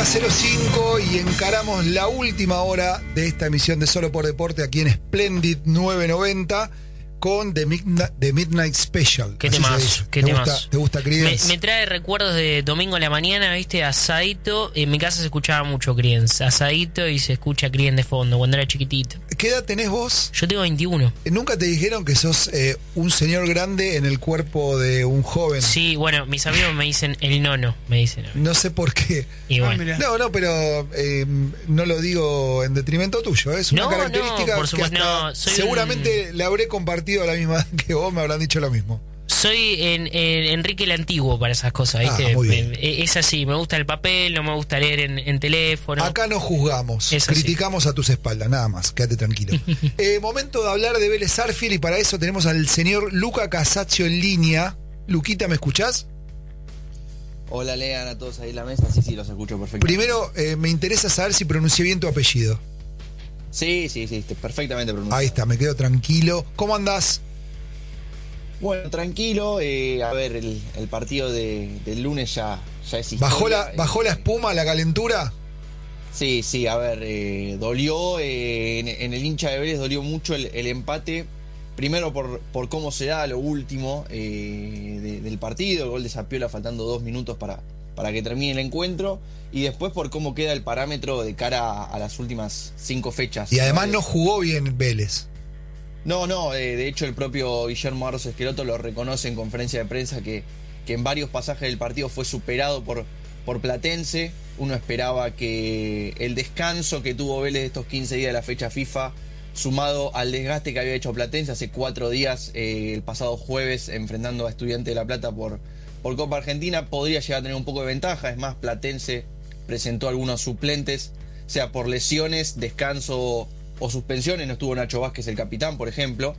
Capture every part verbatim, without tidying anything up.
veintiuno cero cinco y encaramos la última hora de esta emisión de Solo por Deporte aquí en Splendid novecientos noventa con The Midnight, The Midnight Special. ¿Qué temas? ¿Qué ¿Te temas? Gusta, ¿Te gusta Creedence? Me, me trae recuerdos de domingo a la mañana, ¿viste? Asadito. En mi casa se escuchaba mucho Creedence. Asadito y se escucha Creedence de fondo cuando era chiquitito. ¿Qué edad tenés vos? Yo tengo veintiuno. ¿Nunca te dijeron que sos eh, un señor grande en el cuerpo de un joven? Sí, bueno, mis amigos me dicen el nono, me dicen. No sé por qué. Y bueno. Ah, no, no, pero eh, no lo digo en detrimento tuyo. Es una No, característica no, por supuesto, que hasta no, soy seguramente un... le habré compartido a la misma edad que vos, me habrán dicho lo mismo. Soy en, en Enrique el Antiguo para esas cosas, ¿viste? Ah, muy bien. Me, es así, me gusta el papel, no me gusta leer en, en teléfono. Acá no juzgamos, Es criticamos a tus espaldas, nada más, quédate tranquilo. eh, momento de hablar de Vélez Sarsfield y para eso tenemos al señor Luca Casaccio en línea. Luquita, ¿me escuchás? Hola, lean a todos ahí en la mesa. Sí, sí, los escucho perfectamente. Primero, eh, me interesa saber si pronuncié bien tu apellido. Sí, sí, sí, perfectamente pronunciado. Ahí está, me quedo tranquilo. ¿Cómo andás? Bueno, tranquilo. Eh, a ver, el, el partido de, del lunes ya, ya es historia. ¿Bajó la, ¿Bajó la espuma, la calentura? Sí, sí, a ver, eh, dolió. Eh, en, en el hincha de Vélez dolió mucho el, el empate. Primero por, por cómo se da lo último eh, de, del partido, el gol de Zapiola faltando dos minutos para, para que termine el encuentro. Y después por cómo queda el parámetro de cara a, a las últimas cinco fechas. Y además no jugó bien Vélez. No, no, eh, de hecho el propio Guillermo Arros Esqueloto lo reconoce en conferencia de prensa que, que en varios pasajes del partido fue superado por, por Platense. Uno esperaba que el descanso que tuvo Vélez estos quince días de la fecha FIFA, sumado al desgaste que había hecho Platense hace cuatro días, eh, el pasado jueves, enfrentando a Estudiantes de La Plata por, por Copa Argentina, podría llegar a tener un poco de ventaja. Es más, Platense presentó algunos suplentes, sea por lesiones, descanso o suspensiones. No estuvo Nacho Vázquez, el capitán, por ejemplo,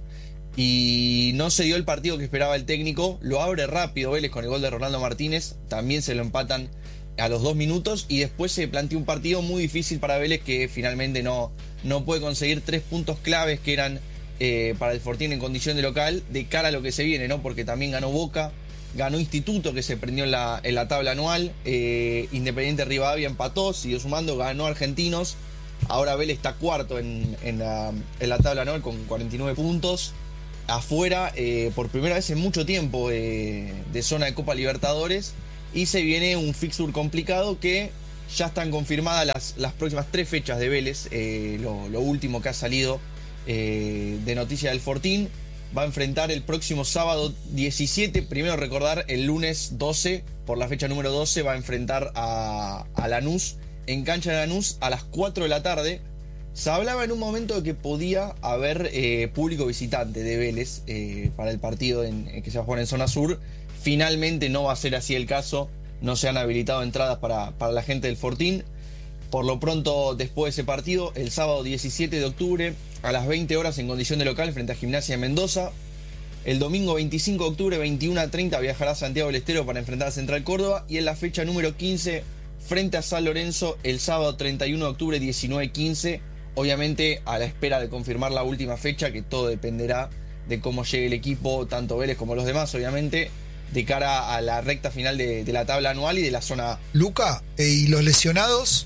y no se dio el partido que esperaba el técnico. Lo abre rápido Vélez con el gol de Ronaldo Martínez, también se lo empatan a los dos minutos y después se planteó un partido muy difícil para Vélez, que finalmente no, no puede conseguir tres puntos claves que eran eh, para el Fortín en condición de local, de cara a lo que se viene, ¿no? Porque también ganó Boca, ganó Instituto, que se prendió en la, en la tabla anual, eh, Independiente Rivadavia empató, siguió sumando, ganó Argentinos. Ahora Vélez está cuarto en, en, la, en la tabla anual con cuarenta y nueve puntos. Afuera, eh, por primera vez en mucho tiempo, eh, de zona de Copa Libertadores. Y se viene un fixture complicado que ya están confirmadas las, las próximas tres fechas de Vélez. Eh, lo, lo último que ha salido eh, de noticia del Fortín. Va a enfrentar el próximo sábado diecisiete. Primero recordar, el lunes doce, por la fecha número doce, va a enfrentar a, a Lanús. En cancha de Lanús a las cuatro de la tarde. Se hablaba en un momento de que podía haber eh, público visitante de Vélez eh, para el partido en, en que se va a jugar en zona sur. Finalmente no va a ser así el caso. No se han habilitado entradas para, para la gente del Fortín. Por lo pronto, después de ese partido, el sábado diecisiete de octubre a las veinte horas en condición de local frente a Gimnasia de Mendoza. El domingo veinticinco de octubre, veintiuno a treinta, viajará a Santiago del Estero para enfrentar a Central Córdoba. Y en la fecha número quince, frente a San Lorenzo, el sábado treinta y uno de octubre, diecinueve quince. Obviamente a la espera de confirmar la última fecha, que todo dependerá de cómo llegue el equipo, tanto Vélez como los demás, obviamente, de cara a la recta final de, de la tabla anual y de la zona. Luca, ¿y los lesionados?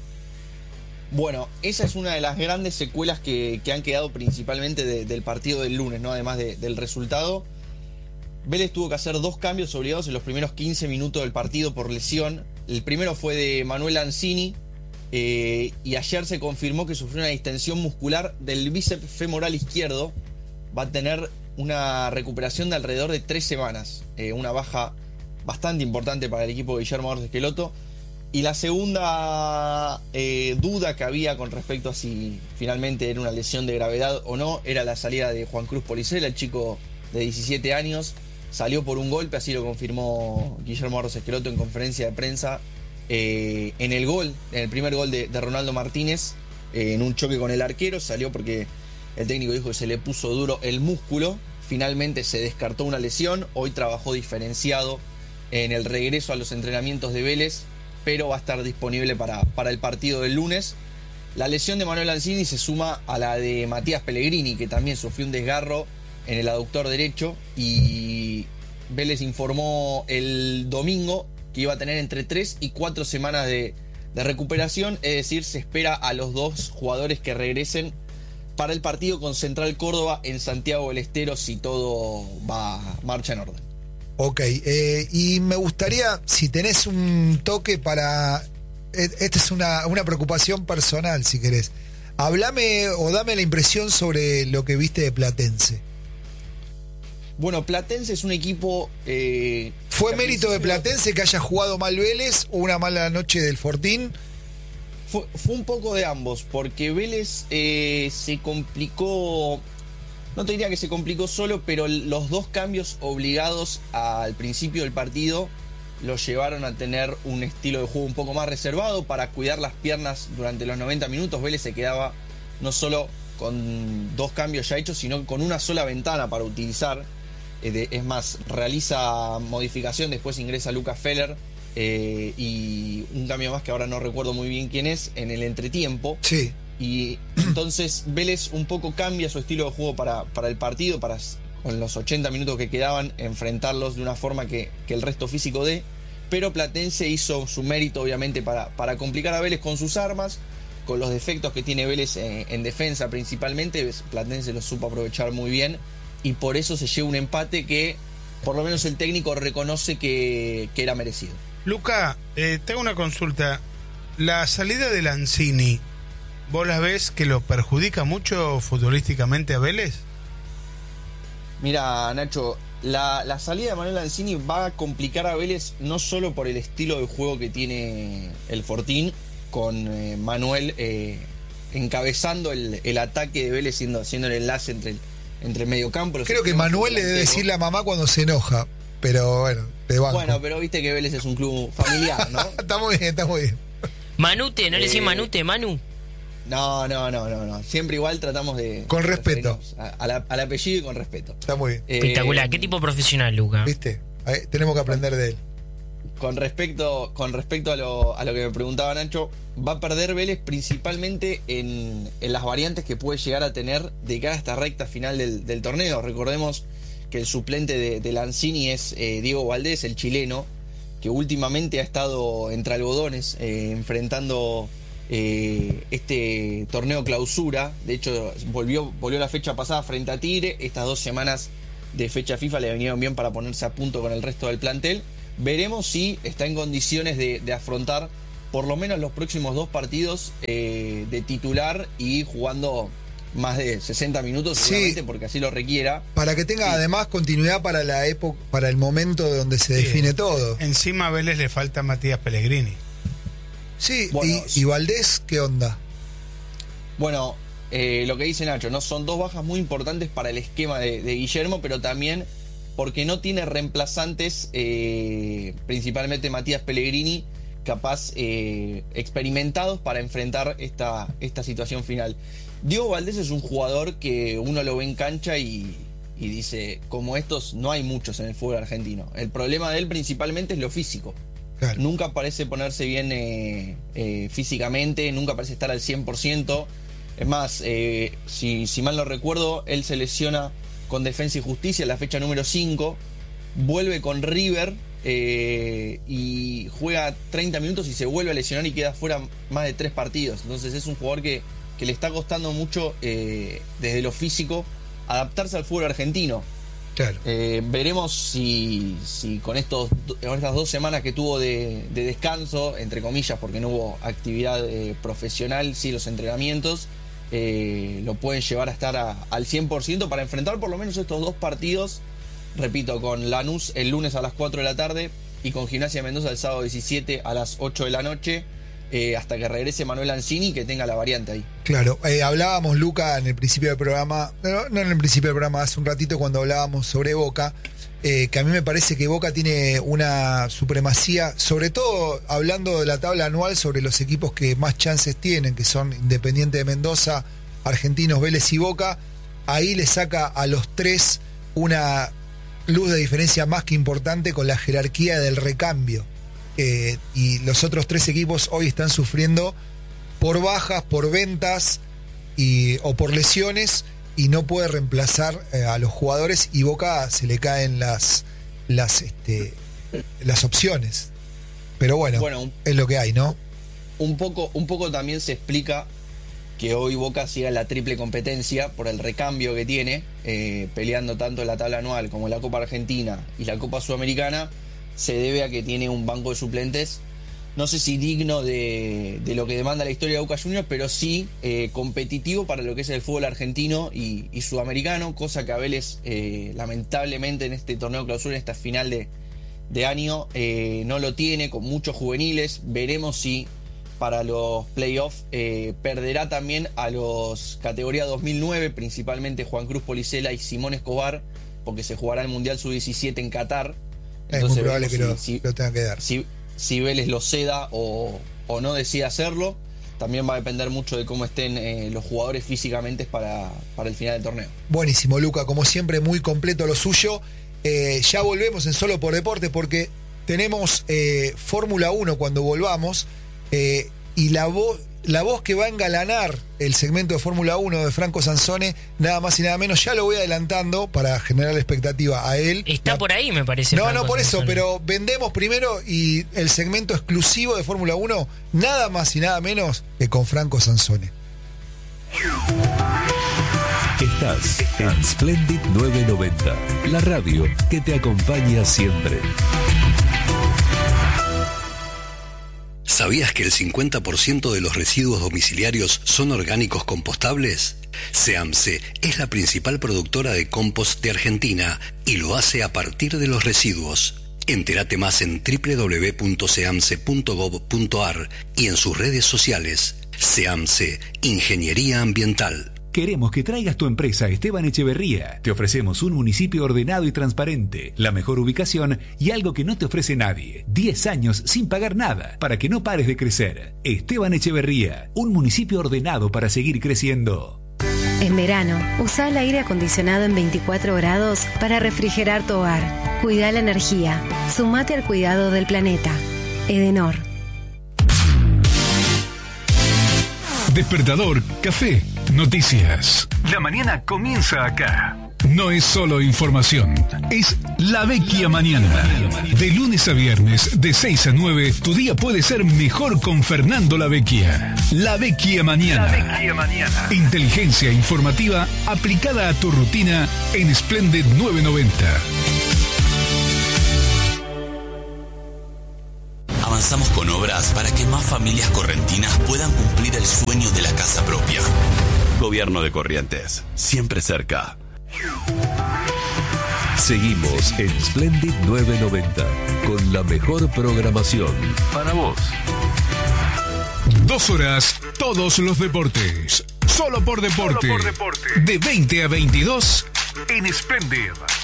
Bueno, esa es una de las grandes secuelas que, que han quedado principalmente de, del partido del lunes, ¿no? Además de, del resultado. Vélez tuvo que hacer dos cambios obligados en los primeros quince minutos del partido por lesión. El primero fue de Manuel Lanzini, eh, y ayer se confirmó que sufrió una distensión muscular del bíceps femoral izquierdo. Va a tener una recuperación de alrededor de tres semanas, eh, una baja bastante importante para el equipo de Guillermo Arros Esqueloto. Y la segunda eh, duda que había con respecto a si finalmente era una lesión de gravedad o no, era la salida de Juan Cruz Policela, el chico de diecisiete años. Salió por un golpe, así lo confirmó Guillermo Arros Esqueloto en conferencia de prensa. Eh, en el gol, en el primer gol de, de Ronaldo Martínez, eh, en un choque con el arquero, salió porque el técnico dijo que se le puso duro el músculo. Finalmente se descartó una lesión. Hoy trabajó diferenciado en el regreso a los entrenamientos de Vélez, pero va a estar disponible para, para el partido del lunes. La lesión de Manuel Lanzini se suma a la de Matías Pellegrini, que también sufrió un desgarro en el aductor derecho, y Vélez informó el domingo que iba a tener entre tres y cuatro semanas de, de recuperación, es decir, se espera a los dos jugadores que regresen para el partido con Central Córdoba en Santiago del Estero, si todo va marcha en orden. Ok, eh, y me gustaría, si tenés un toque para... Esta es una, una preocupación personal, si querés. Hablame o dame la impresión sobre lo que viste de Platense. Bueno, Platense es un equipo... Eh, ¿Fue mérito de Platense que haya jugado mal Vélez o una mala noche del Fortín? Fue, fue un poco de ambos, porque Vélez eh, se complicó, no te diría que se complicó solo, pero los dos cambios obligados al principio del partido los llevaron a tener un estilo de juego un poco más reservado para cuidar las piernas durante los noventa minutos. Vélez se quedaba no solo con dos cambios ya hechos, sino con una sola ventana para utilizar. Es más, realiza modificación, después ingresa Lucas Feller. Eh, y un cambio más que ahora no recuerdo muy bien quién es, en el entretiempo. Sí. Y entonces Vélez un poco cambia su estilo de juego para, para el partido, para con los ochenta minutos que quedaban enfrentarlos de una forma que, que el resto físico dé. Pero Platense hizo su mérito obviamente para, para complicar a Vélez con sus armas, con los defectos que tiene Vélez en, en defensa principalmente. Platense lo supo aprovechar muy bien y por eso se lleva un empate que por lo menos el técnico reconoce que, que era merecido. Luca, eh, tengo una consulta. La salida de Lanzini, ¿vos la ves que lo perjudica mucho futbolísticamente a Vélez? Mira, Nacho, la, la salida de Manuel Lanzini va a complicar a Vélez no solo por el estilo de juego que tiene el Fortín, con eh, Manuel eh, encabezando el, el ataque de Vélez, siendo, siendo el enlace entre el, entre el mediocampo. Creo que Manuel le debe decirle a mamá cuando se enoja, pero bueno, te banco. Bueno, pero viste que Vélez es un club familiar, ¿no? Está muy bien, está muy bien. Manute, ¿no Eh, le decís Manute, Manu? No, no, no, no, no. Siempre igual tratamos de... Con respeto. A, a la, al apellido y con respeto. Está muy bien. Eh, Espectacular. ¿Qué tipo profesional, Luca? ¿Viste? Ahí, tenemos que aprender de él. Con respecto, con respecto a, lo, a lo que me preguntaba Nacho, va a perder Vélez principalmente en, en las variantes que puede llegar a tener de cara a esta recta final del, del torneo. Recordemos que el suplente de, de Lanzini es eh, Diego Valdés, el chileno, que últimamente ha estado entre algodones eh, enfrentando eh, este torneo clausura. De hecho, volvió, volvió la fecha pasada frente a Tigre. Estas dos semanas de fecha FIFA le vinieron bien para ponerse a punto con el resto del plantel. Veremos si está en condiciones de, de afrontar por lo menos los próximos dos partidos eh, de titular y jugando más de sesenta minutos, seguramente, sí, porque así lo requiera. Para que tenga sí. además continuidad para la época, para el momento donde se sí. define todo. Encima a Vélez le falta Matías Pellegrini. Sí, bueno, y, y Valdés, ¿qué onda? Bueno, eh, lo que dice Nacho, ¿no? Son dos bajas muy importantes para el esquema de, de Guillermo, pero también porque no tiene reemplazantes, eh, principalmente Matías Pellegrini, capaz eh, experimentados para enfrentar esta, esta situación final. Diego Valdés es un jugador que uno lo ve en cancha y, y dice, como estos no hay muchos en el fútbol argentino. El problema de él principalmente es lo físico. Claro. Nunca parece ponerse bien eh, eh, físicamente, nunca parece estar al cien por ciento. Es más, eh, si, si mal no recuerdo, él se lesiona con Defensa y Justicia en la fecha número cinco, vuelve con River eh, y juega treinta minutos y se vuelve a lesionar y queda fuera más de tres partidos. Entonces es un jugador que, que le está costando mucho eh, desde lo físico adaptarse al fútbol argentino. Claro. Eh, veremos si, si con, estos, con estas dos semanas que tuvo de, de descanso, entre comillas, porque no hubo actividad eh, profesional, sí los entrenamientos, Eh, lo pueden llevar a estar a, al cien por ciento para enfrentar por lo menos estos dos partidos, repito, con Lanús el lunes a las cuatro de la tarde y con Gimnasia de Mendoza el sábado diecisiete a las ocho de la noche, eh, hasta que regrese Manuel Lanzini y que tenga la variante ahí. Claro, eh, hablábamos, Luca, en el principio del programa, no, no en el principio del programa, hace un ratito cuando hablábamos sobre Boca, eh, que a mí me parece que Boca tiene una supremacía, sobre todo hablando de la tabla anual, sobre los equipos que más chances tienen, que son Independiente de Mendoza, Argentinos, Vélez y Boca. Ahí le saca a los tres una luz de diferencia más que importante con la jerarquía del recambio. Eh, y los otros tres equipos hoy están sufriendo por bajas, por ventas y, o por lesiones, y no puede reemplazar eh, a los jugadores, y Boca se le caen las las este, las opciones. Pero bueno, bueno, es lo que hay, ¿no? un poco, un poco también se explica que hoy Boca siga la triple competencia por el recambio que tiene, eh, peleando tanto la tabla anual como la Copa Argentina y la Copa Sudamericana, se debe a que tiene un banco de suplentes, no sé si digno de, de lo que demanda la historia de Boca Juniors, pero sí eh, competitivo para lo que es el fútbol argentino y, y sudamericano, cosa que a Vélez eh, lamentablemente en este torneo clausura, en esta final de, de año, eh, no lo tiene, con muchos juveniles. Veremos si para los playoffs eh, perderá también a los categoría dos mil nueve, principalmente Juan Cruz Policela y Simón Escobar, porque se jugará el Mundial sub diecisiete en Qatar. Es muy probable que lo, si, lo tenga que dar. Si, si Vélez lo ceda o, o no decide hacerlo, también va a depender mucho de cómo estén eh, los jugadores físicamente para, para el final del torneo. Buenísimo, Luca, como siempre muy completo lo suyo. Eh, ya volvemos en Solo por Deporte porque tenemos eh, Fórmula uno cuando volvamos. Eh, y la voz, la voz que va a engalanar el segmento de Fórmula uno de Franco Sansone, nada más y nada menos, ya lo voy adelantando para generar la expectativa a él. Está la... por ahí, me parece. No, Franco no por Sansone. eso, pero vendemos primero y el segmento exclusivo de Fórmula uno, nada más y nada menos que con Franco Sansone. Estás en Splendid novecientos noventa, la radio que te acompaña siempre. ¿Sabías que el cincuenta por ciento de los residuos domiciliarios son orgánicos compostables? SEAMSE es la principal productora de compost de Argentina y lo hace a partir de los residuos. Entérate más en doble u doble u doble u punto seamse punto gob punto ar y en sus redes sociales. SEAMSE, Ingeniería Ambiental. Queremos que traigas tu empresa a Esteban Echeverría. Te ofrecemos un municipio ordenado y transparente, la mejor ubicación y algo que no te ofrece nadie. diez años sin pagar nada, para que no pares de crecer. Esteban Echeverría, un municipio ordenado para seguir creciendo. En verano, usa el aire acondicionado en veinticuatro grados para refrigerar tu hogar. Cuida la energía. Sumate al cuidado del planeta. Edenor. Despertador, café, noticias. La mañana comienza acá. No es solo información, es La Vecchia Mañana. De lunes a viernes, de seis a nueve, tu día puede ser mejor con Fernando La Vecchia. La Vecchia Mañana. La Vecchia Mañana. Inteligencia informativa aplicada a tu rutina en Splendid novecientos noventa. Avanzamos con obras para que más familias correntinas puedan cumplir el sueño de la casa propia. Gobierno de Corrientes, siempre cerca. Seguimos en Splendid novecientos noventa con la mejor programación para vos. Dos horas, todos los deportes. Solo por deporte. Solo por deporte. De veinte a veintidós en Splendid.